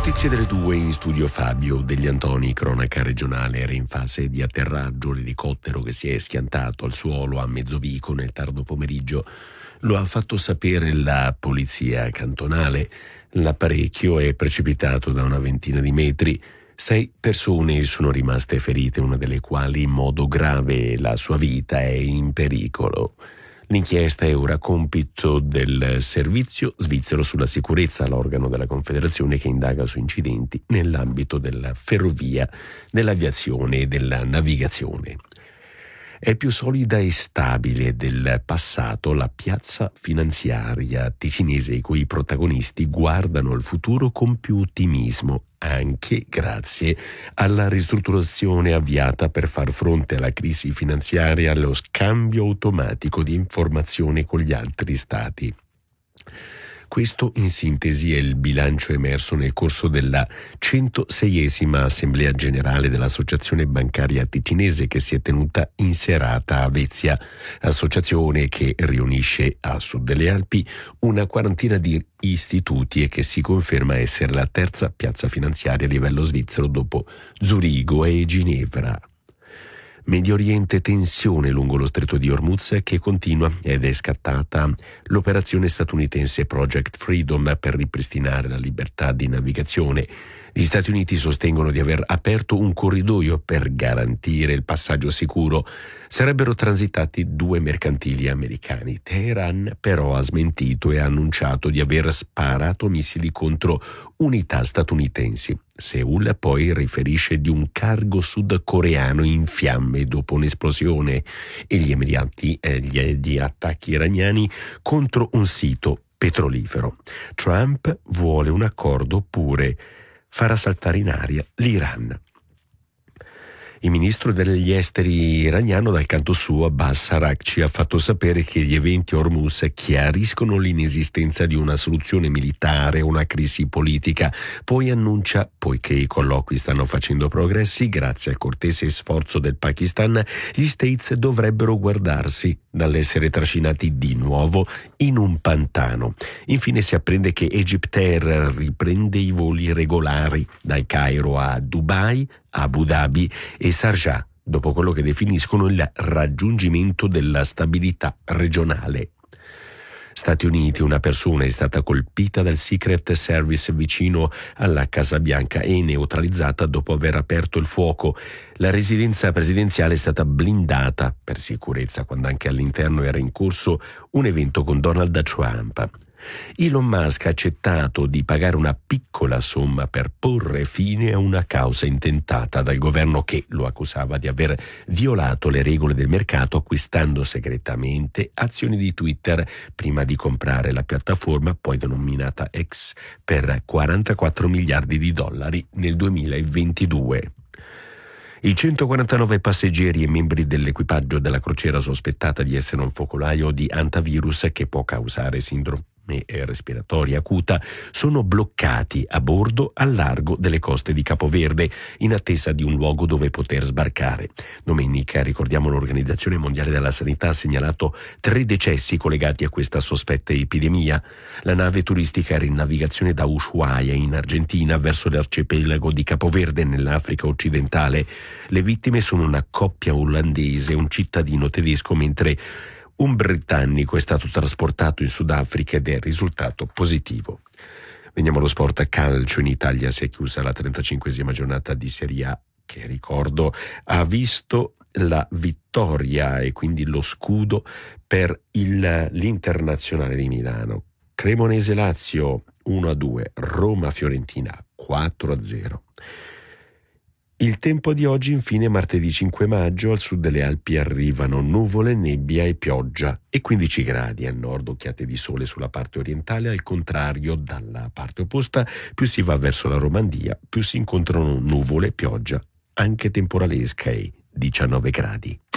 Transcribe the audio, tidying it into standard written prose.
Notizie delle 2, in studio Fabio Degli Antoni. Cronaca regionale. Era in fase di atterraggio l'elicottero che si è schiantato al suolo a Mezzovico nel tardo pomeriggio. Lo ha fatto sapere la polizia cantonale. L'apparecchio è precipitato da una ventina di metri. 6 persone sono rimaste ferite, una delle quali in modo grave. La sua vita è in pericolo. L'inchiesta è ora compito del Servizio Svizzero sulla Sicurezza, l'organo della Confederazione che indaga su incidenti nell'ambito della ferrovia, dell'aviazione e della navigazione. È più solida e stabile del passato la piazza finanziaria ticinese, i cui protagonisti guardano al futuro con più ottimismo, anche grazie alla ristrutturazione avviata per far fronte alla crisi finanziaria e allo scambio automatico di informazioni con gli altri stati. Questo in sintesi è il bilancio emerso nel corso della 106esima Assemblea Generale dell'Associazione Bancaria Ticinese che si è tenuta in serata a Vezia, associazione che riunisce a sud delle Alpi una quarantina di istituti e che si conferma essere la terza piazza finanziaria a livello svizzero dopo Zurigo e Ginevra. Medio Oriente, tensione lungo lo stretto di Hormuz che continua ed è scattata l'operazione statunitense Project Freedom per ripristinare la libertà di navigazione. Gli Stati Uniti sostengono di aver aperto un corridoio per garantire il passaggio sicuro. Sarebbero transitati 2 mercantili americani. Teheran però ha smentito e ha annunciato di aver sparato missili contro unità statunitensi. Seul poi riferisce di un cargo sudcoreano in fiamme dopo un'esplosione e gli Emirati di attacchi iraniani contro un sito petrolifero. Trump vuole un accordo oppure farà saltare in aria l'Iran. Il ministro degli esteri iraniano, dal canto suo, Abbas Araghchi, ha fatto sapere che gli eventi a Hormuz chiariscono l'inesistenza di una soluzione militare a una crisi politica. Poi annuncia, poiché i colloqui stanno facendo progressi, grazie al cortese sforzo del Pakistan, gli States dovrebbero guardarsi dall'essere trascinati di nuovo in un pantano. Infine si apprende che Egyptair riprende i voli regolari dal Cairo a Dubai, Abu Dhabi e Sharjah, dopo quello che definiscono il raggiungimento della stabilità regionale. Stati Uniti, una persona è stata colpita dal Secret Service vicino alla Casa Bianca e neutralizzata dopo aver aperto il fuoco. La residenza presidenziale è stata blindata per sicurezza quando anche all'interno era in corso un evento con Donald Trump. Elon Musk ha accettato di pagare una piccola somma per porre fine a una causa intentata dal governo che lo accusava di aver violato le regole del mercato acquistando segretamente azioni di Twitter prima di comprare la piattaforma, poi denominata X, per $44 miliardi nel 2022. I 149 passeggeri e membri dell'equipaggio della crociera sospettata di essere un focolaio di antivirus che può causare sindrome respiratoria acuta sono bloccati a bordo al largo delle coste di Capoverde in attesa di un luogo dove poter sbarcare. Domenica, ricordiamo, l'Organizzazione Mondiale della Sanità ha segnalato 3 decessi collegati a questa sospetta epidemia. La nave turistica era in navigazione da Ushuaia in Argentina verso l'arcipelago di Capoverde nell'Africa occidentale. Le vittime sono una coppia olandese e un cittadino tedesco, mentre un britannico è stato trasportato in Sudafrica ed è risultato positivo. Veniamo allo sport. A calcio in Italia si è chiusa la 35esima giornata di Serie A che, ricordo, ha visto la vittoria e quindi lo scudo per l'Internazionale di Milano. Cremonese-Lazio 1-2, Roma-Fiorentina 4-0. Il tempo di oggi, infine, martedì 5 maggio, al sud delle Alpi arrivano nuvole, nebbia e pioggia e 15 gradi. A nord occhiate di sole sulla parte orientale, al contrario dalla parte opposta, più si va verso la Romandia, più si incontrano nuvole, pioggia, anche temporalesca e 19 gradi.